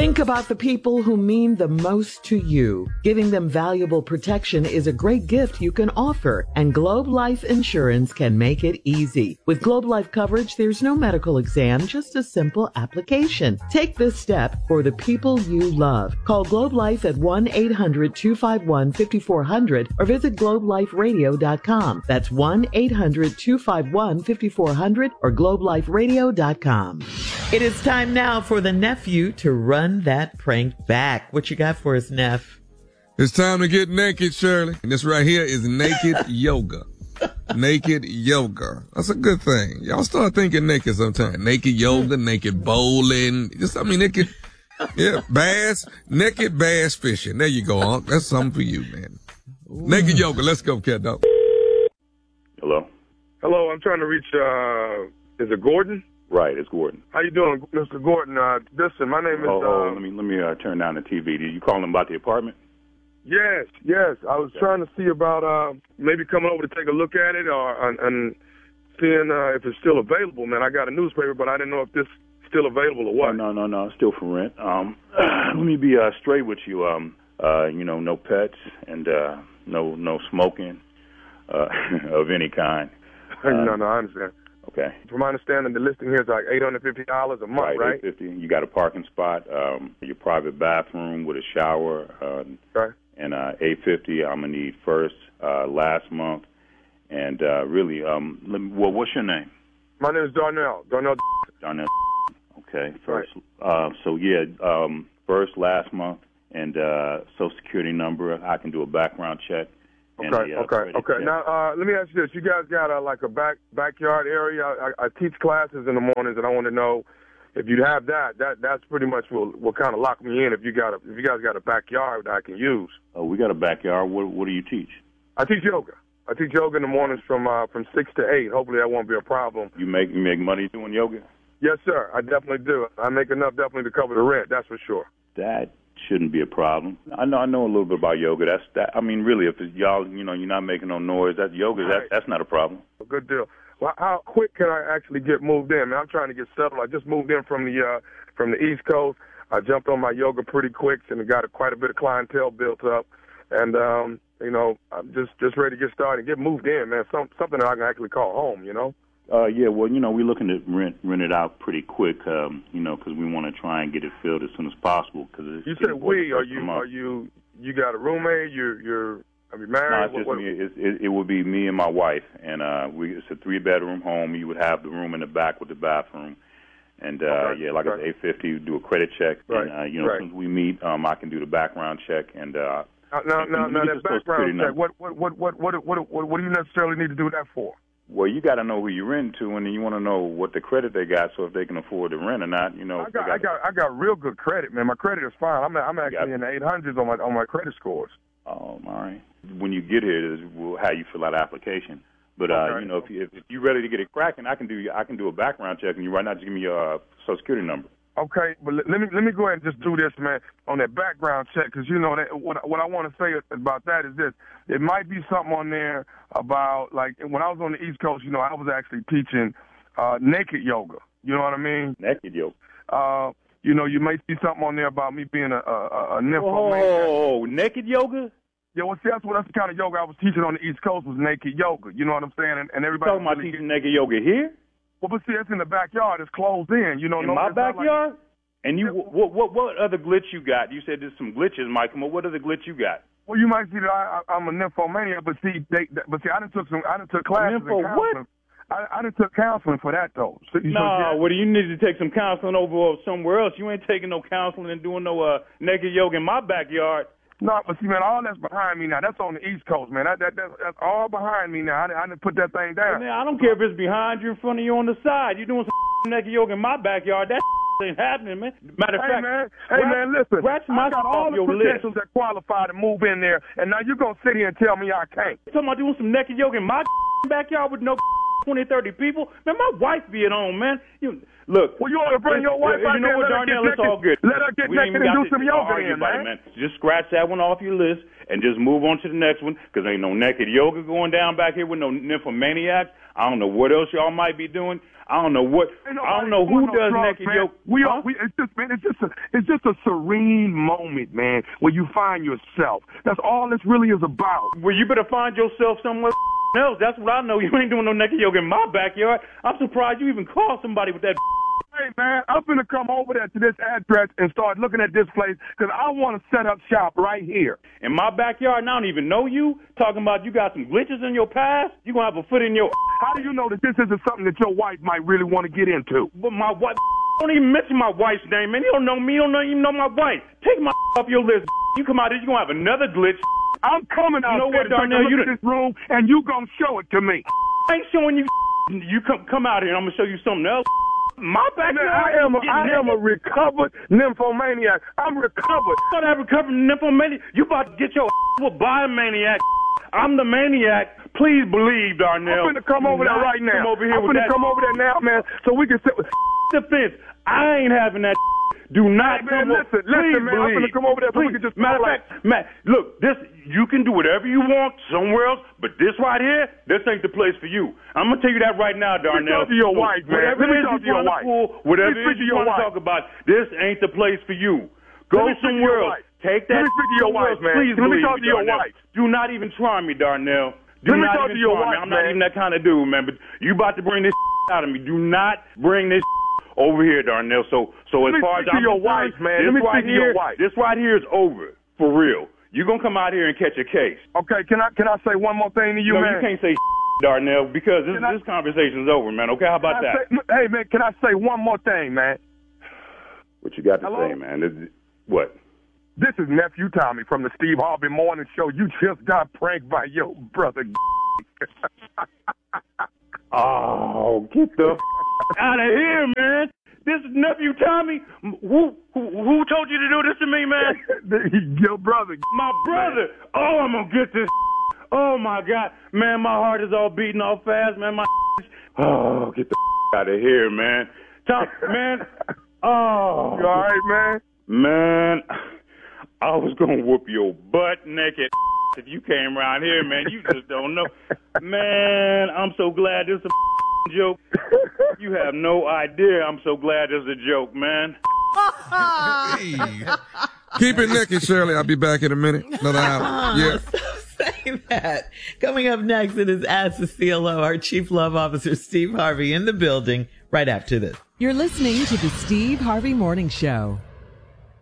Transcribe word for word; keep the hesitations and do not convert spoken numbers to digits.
Think about the people who mean the most to you. Giving them valuable protection is a great gift you can offer, and Globe Life Insurance can make it easy. With Globe Life coverage, there's no medical exam, just a simple application. Take this step for the people you love. Call Globe Life at one eight hundred two five one five four zero zero or visit globe life radio dot com. That's one eight hundred two five one five four zero zero or globe life radio dot com. It is time now for the nephew to run that prank back. What you got for us, Neff? It's time to get naked, Shirley. And this right here is naked yoga. Naked yoga. That's a good thing. Y'all start thinking naked sometime. Naked yoga, naked bowling. Just, I mean, naked, yeah, bass, naked bass fishing. There you go, Unc. That's something for you, man. Ooh. Naked yoga. Let's go, cat dog. Hello? Hello, I'm trying to reach, uh, is it Gordon? Right, it's Gordon. How you doing, Mister Gordon? Uh, listen, my name is... Oh, oh uh, let me let me uh, turn down the T V. Did you call him about the apartment? Yes, yes. I was okay. trying to see about uh, maybe coming over to take a look at it or and, and seeing uh, if it's still available, man. I got a newspaper, but I didn't know if this is still available or what. Oh, no, no, no. Still for rent. Um, let me be uh, straight with you. Um, uh, you know, no pets and uh, no no smoking uh, of any kind. Uh, no, no, I understand. Okay. From my understanding, the listing here is like eight hundred fifty dollars a month, right? Right, eight hundred fifty dollars. You got a parking spot, um, your private bathroom with a shower, uh, okay. and uh, eight hundred fifty dollars I'm going to need first, uh, last month. And uh, really, um, let me, well, what's your name? My name is Darnell. Darnell. Darnell. Okay, first. Right. Uh, so, yeah, um, first, last month, and uh, Social Security number. I can do a background check. Okay, the, uh, okay, okay. check. Now, uh, let me ask you this. You guys got a, like a back backyard area? I, I teach classes in the mornings, and I want to know if you have that. That That's pretty much what will kind of lock me in if you got a, if you guys got a backyard that I can use. Oh, we got a backyard. What, what do you teach? I teach yoga. I teach yoga in the mornings from uh, from six to eight. Hopefully that won't be a problem. You make you make money doing yoga? Yes, sir. I definitely do. I make enough definitely to cover the rent. That's for sure. That shouldn't be a problem. I know I know a little bit about yoga. That's that. I mean, really, if it's y'all, you know, you're not making no noise, that yoga, right. that, that's not a problem. Good deal. Well, how quick can I actually get moved in? Man, I'm trying to get settled. I just moved in from the uh, from the East Coast. I jumped on my yoga pretty quick and got a, quite a bit of clientele built up. And um, you know, I'm just just ready to get started, get moved in, man. Some something that I can actually call home. You know. Uh, yeah, well, you know, we're looking to rent rent it out pretty quick, um, you know, because we want to try and get it filled as soon as possible. Cause it's you said we, are you are you you got a roommate? You're you're are you married? No, it's what, just what? me. It's, it, it would be me and my wife, and uh, we it's a three bedroom home. You would have the room in the back with the bathroom, and uh, okay. yeah, like okay. I said, eight fifty. Do a credit check, right. and uh, you know, right. as soon as we meet, um, I can do the background check, and uh, now now now that background check. What what what what what what what what do you necessarily need to do that for? Well, you got to know who you rent to, and then you want to know what the credit they got, so if they can afford to rent or not. You know, I got, got I got, I got real good credit, man. My credit is fine. I'm, I'm actually got, in the eight hundreds on my on my credit scores. Oh, all right. When you get here, we'll have you fill out an application. But uh, okay. you know, if, you, if you're ready to get it cracking, I can do I can do a background check, and you right now just give me your uh, Social Security number. Okay, but let me let me go ahead and just do this, man, on that background check, because you know that what what I want to say about that is this: it might be something on there about like when I was on the East Coast, you know, I was actually teaching uh, naked yoga. You know what I mean? Naked yoga. Uh, you know, you may see something on there about me being a a, a nymphomaniac. Oh, naked yoga. Yeah, well, see, that's what that's the kind of yoga I was teaching on the East Coast was naked yoga. You know what I'm saying? And, and everybody you talking about teaching naked yoga here? Well, but see, it's in the backyard. It's closed in. You know, in no, my backyard. Like, and you, what, what, what other glitch you got? You said there's some glitches, Mike. What other glitch you got? Well, you might see that I, I, I'm a nymphomaniac, but see, they, but see, I done took some, I done took classes in counseling. What? I, I done took counseling for that though. So, no, so, yeah. well, you need to take some counseling over somewhere else. You ain't taking no counseling and doing no uh, naked yoga in my backyard. No, but see, man, all that's behind me now. That's on the East Coast, man. That, that, that that's all behind me now. I, I didn't put that thing down. Man, I don't care if it's behind you, in front of you, on the side. You're doing some naked yoga in my backyard. That ain't happening, man. Matter of hey, fact, man. Hey, scratch, man, listen. Scratch my I got all the your potentials list. that qualify to move in there, and now you're going to sit here and tell me I can't. You talking about doing some naked yoga in my backyard with no twenty, thirty people? Man, my wife be at home, man. You Look. Well, you want to bring your wife you out know there? what, Let Darnell, her it's all good. Let her get we naked and do some yoga in, man. man. Just scratch that one off your list and just move on to the next one, because ain't no naked yoga going down back here with no nymphomaniacs. I don't know what else y'all might be doing. I don't know what. I don't know who does drugs, naked man. yoga. We huh? are. We, it's just, man. It's just a. It's just a serene moment, man, where you find yourself. That's all this really is about. Well, you better find yourself somewhere else. That's what I know. You ain't doing no naked yoga in my backyard. I'm surprised you even called somebody with that. Hey, man, I'm going to come over there to this address and start looking at this place because I want to set up shop right here. In my backyard, and I don't even know you, talking about you got some glitches in your past, you going to have a foot in your... How do you know that this isn't something that your wife might really want to get into? But my wife... Don't even mention my wife's name, man. You don't know me. You don't even know my wife. Take my off your list. You come out here, you're going to have another glitch. I'm coming out you know there what, to take a Darnell, look you at this room, and you going to show it to me. I ain't showing you. You come come out here, and I'm going to show you something else. My backyard. I am a, I am a recovered nymphomaniac. I'm recovered. You about to have recovered nymphomaniac? You about to get your with by a maniac. I'm the maniac. Please believe, Darnell. I'm going to come over there right now. Come over here I'm with going to that come over there now, man, so we can sit with defense. I ain't having that. Do not hey, man, come listen, over. listen, Please man. I'm going to come over there so Please. we can just Matter of like... fact, Matt, look, this you can do whatever you want somewhere else, but this right here, this ain't the place for you. I'm going to tell you that right now, Darnell. Let me talk to your wife, man. Whatever Let me it is talk you to your want to wife. pull, whatever it is you want to talk about, this ain't the place for you. Go somewhere else. Take that. Let me speak to your wife, man. Please Let me believe talk me, to your Darnell. wife. Do not even try me, Darnell. Do Let me not talk even to your try wife, me. I'm not man. even that kind of dude, man. But you about to bring this out of me. Do not bring this over here, Darnell. So, so as Let me far as speak to I'm your concerned, wife, man. this Let me right speak to here, your wife. this right here is over for real. You're gonna come out here and catch a case. Okay, can I can I say one more thing to you, no, man? you can't say Darnell, because this, Can I- this conversation's over, man. Okay, how about Can I that? say- hey, man, can I say one more thing, man? What you got to Hello? say, man? This- what? This is Nephew Tommy from the Steve Harvey Morning Show. You just got pranked by your brother. Oh, get the out of here, man. This is Nephew Tommy. Who, who who told you to do this to me, man? Your brother. My brother. Oh, I'm gonna get this. Oh my God, man, my heart is all beating all fast, man. My oh, get the out of here, man. Tom, man. Oh, You all right, man? man. I was gonna whoop your butt naked if you came around here, man. You just don't know, man. I'm so glad this is a joke. You have no idea. I'm so glad this is a joke, man. Hey. Keep it naked, Shirley. I'll be back in a minute. Another hour. Yeah. Say that. Coming up next, it is Ask the C L O, our Chief Love Officer, Steve Harvey, in the building right after this. You're listening to the Steve Harvey Morning Show.